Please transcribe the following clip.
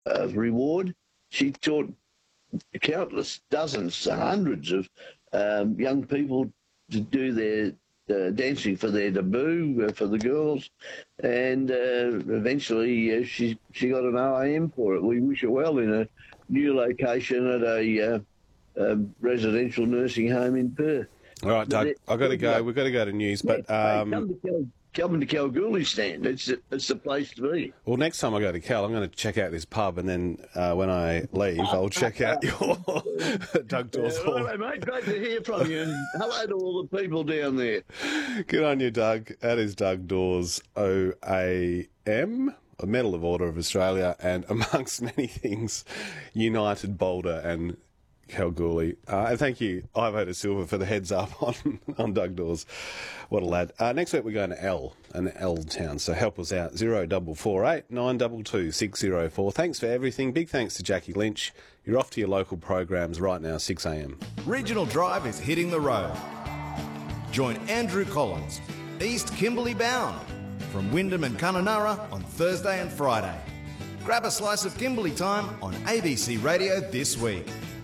reward. She taught countless dozens, hundreds of young people to do their dancing for their debut for the girls, and eventually she got an OAM for it. We wish her well in a new location at a residential nursing home in Perth. All right, Doug, I've got to go. We've got to go to news, but come to Kalgoorlie stand. It's the place to be. Well, next time I go to Cal, I'm going to check out this pub, and then when I leave, I'll check out your Doug Dawes Hall. Hello, mate. Great to hear from you. And hello to all the people down there. Good on you, Doug. That is Doug Dawes, OAM, a Medal of Order of Australia, and amongst many things, United Boulder and Kalgoorlie. And thank you, Ivo de Silva, for the heads up on Doug Dawes. What a lad. Next week we're going to an L town, so help us out. 0448 922 604. Thanks for everything. Big thanks to Jackie Lynch. You're off to your local programs right now, 6 a.m. Regional Drive is hitting the road. Join Andrew Collins, East Kimberley bound, from Wyndham and Kununurra on Thursday and Friday. Grab a slice of Kimberley time on ABC Radio this week.